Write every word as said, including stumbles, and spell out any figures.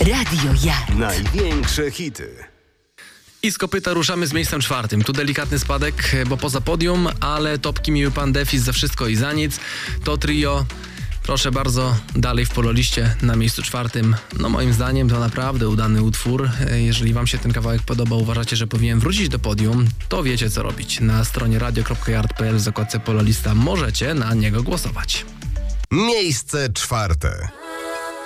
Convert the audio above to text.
Radio Yard. Największe hity. I z kopyta ruszamy z miejscem czwartym. Tu delikatny spadek, bo poza podium, ale topki miły pan Defis za wszystko i za nic. To trio, proszę bardzo, dalej w pololiście na miejscu czwartym. No moim zdaniem to naprawdę udany utwór. Jeżeli wam się ten kawałek podoba, uważacie, że powinien wrócić do podium, to wiecie co robić. Na stronie radio kropka yard kropka p l w zakładce Pololista możecie na niego głosować. Miejsce czwarte.